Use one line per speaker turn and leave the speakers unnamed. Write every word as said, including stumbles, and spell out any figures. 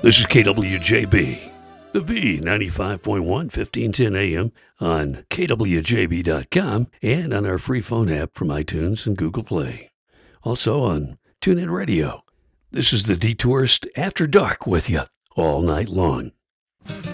This is K W J B, the B ninety-five point one, fifteen ten A M on K W J B dot com and on our free phone app from iTunes and Google Play. Also on TuneIn Radio. This is the Detourist After Dark with you all night long.